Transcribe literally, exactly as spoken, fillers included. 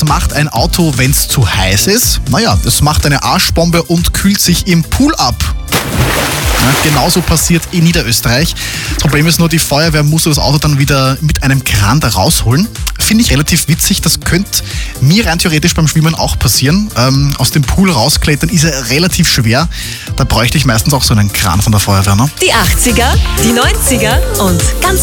macht ein Auto, wenn es zu heiß ist? Naja, es macht eine Arschbombe und kühlt sich im Pool ab. Ja, genauso passiert in Niederösterreich. Problem ist nur, die Feuerwehr muss das Auto dann wieder mit einem Kran da rausholen. Finde ich relativ witzig. Das könnte mir rein theoretisch beim Schwimmen auch passieren. Ähm, aus dem Pool rausklettern ist ja relativ schwer. Da bräuchte ich meistens auch so einen Kran von der Feuerwehr. Ne? Die achtziger, die neunziger und ganz